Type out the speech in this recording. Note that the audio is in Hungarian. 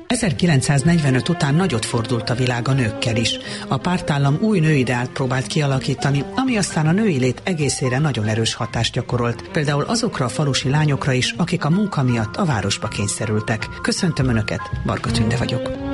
1945 után nagyot fordult a világ a nőkkel is. A pártállam új nőideált próbált kialakítani, ami aztán a női lét egészére nagyon erős hatást gyakorolt. Például azokra a falusi lányokra is, akik a munka miatt a városba kényszerültek. Köszöntöm Önöket, Varga Tünde vagyok.